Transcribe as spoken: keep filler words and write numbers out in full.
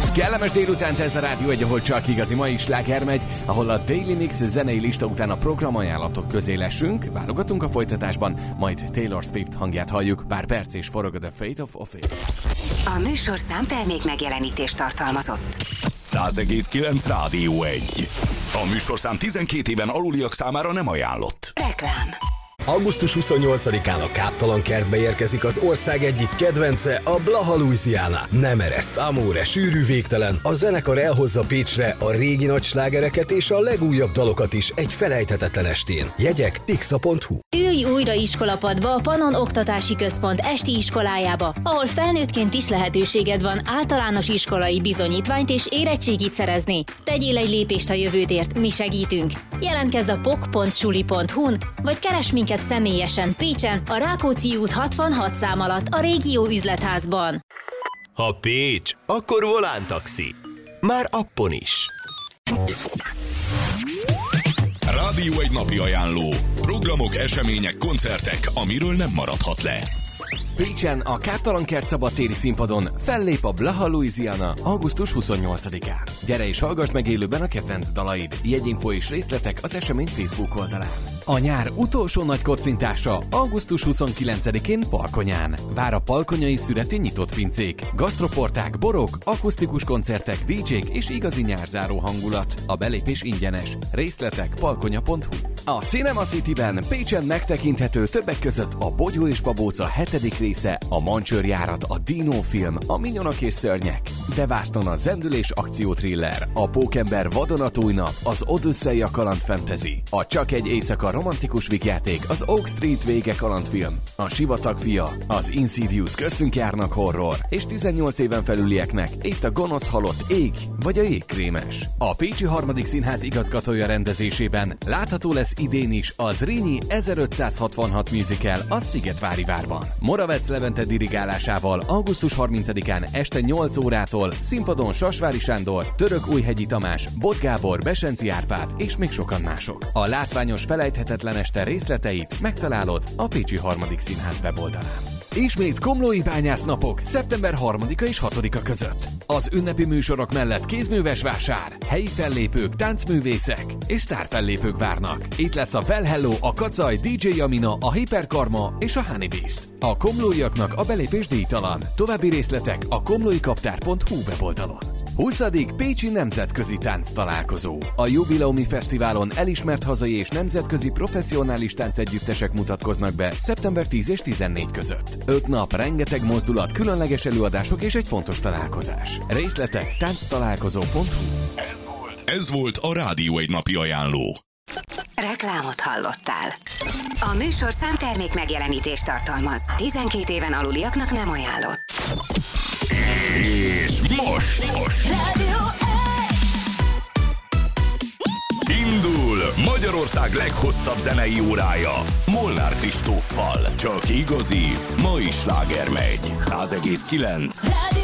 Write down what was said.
Kellemes délutánt ez a Rádió egy, ahol csak igazi mai sláger megy, ahol a Daily Mix zenei lista után a programajánlatok közé lesünk, válogatunk a folytatásban, majd Taylor Swift hangját halljuk, pár perc és forog a The Fate of Office. A műsorszám termék megjelenítést tartalmazott. száz egész kilenc Rádió egy. A műsorszám tizenkét éven aluliak számára nem ajánlott. Reklám. augusztus huszonnyolcadikán a Káptalan kertbe érkezik az ország egyik kedvence, a Blaha Louisiana. Nem ereszt, amore, sűrű, végtelen. A zenekar elhozza Pécsre a régi nagy slágereket és a legújabb dalokat is egy felejthetetlen estén. Jegyek tixa pont hu. Ülj újra iskolapadba a Pannon Oktatási Központ esti iskolájába, ahol felnőttként is lehetőséged van általános iskolai bizonyítványt és érettségit szerezni. Tegyél egy lépést a jövődért, mi segítünk. Jelentkezz a pok pont suli pont hu-n, vagy keresd minket személyesen Pécsen, a Rákóczi út hatvanhat szám alatt a Régió üzletházban. Ha Pécs, akkor Volán Taxi. Már appon is. Rádió egy napi ajánló. Programok, események, koncertek, amiről nem maradhat le. Pécsen a Káptalan kert szabadtéri színpadon fellép a Blaha Louisiana augusztus huszonnyolcadikán. Gyere és hallgass meg élőben a kedvenc dalaid. Jegyinfo és részletek az esemény Facebook oldalán. A nyár utolsó nagy kocintása augusztus huszonkilencedikén Palkonyán. Vár a palkonyai szüreti nyitott pincék, gasztroporták, borok, akusztikus koncertek, dé dzsék és igazi nyárzáró hangulat. A belépés ingyenes. Részletek palkonya pont hu. A Cinema Cityben Pécsen megtekinthető többek között a Bogyó és Babóca hetedik része, a Mancsőrjárat, a Dino film, a Minyonok és Szörnyek, De Vászton a zendülés akcióthriller, a Pókember vadonatúj nap, az Odüsszei a kaland fantasy, a Csak egy éjszaka romantikus vígjáték, az Oak Street vége kalandfilm, a Sivatag fia, az Insidious köztünk járnak horror, és tizennyolc éven felülieknek itt a Gonosz halott ég vagy a jégkrémes. A Pécsi Harmadik Színház igazgatója rendezésében látható lesz idén is az Zrínyi ezerötszázhatvanhat musical a Szigetvári várban. Moravec Levente dirigálásával augusztus harmincadikán este nyolc órától színpadon Sasvári Sándor, Törökújhegyi Tamás, Bot Gábor, Besenci Árpád és még sokan mások. A látványos felejthetetlen este részleteit megtalálod a Pécsi Harmadik Színház weboldalán. Ismét komlói bányásznapok szeptember harmadika és hatodika között. Az ünnepi műsorok mellett kézműves vásár, helyi fellépők, táncművészek és sztárfellépők várnak. Itt lesz a Well Hello, a Kacaj, dé dzsé Jamina, a Hiperkarma és a Honey Beast. A komlóiaknak a belépés díjtalan. További részletek a komlóikaptár pont hu weboldalon. huszadik Pécsi Nemzetközi Tánc Találkozó. A Jubileumi Fesztiválon elismert hazai és nemzetközi professzionális táncegyüttesek mutatkoznak be szeptember tíz és tizennégy között. Öt nap, rengeteg mozdulat, különleges előadások és egy fontos találkozás. Részletek tánctalálkozó pont hu. Ez volt, Ez volt a Rádió egy napi ajánló. Reklámot hallottál. A műsorszám termék megjelenítést tartalmaz. tizenkét éven aluliaknak nem ajánlott. És most, most. Rádió Indul Magyarország leghosszabb zenei órája Molnár Kristóffal. Csak igazi, mai sláger megy. száz egész kilenc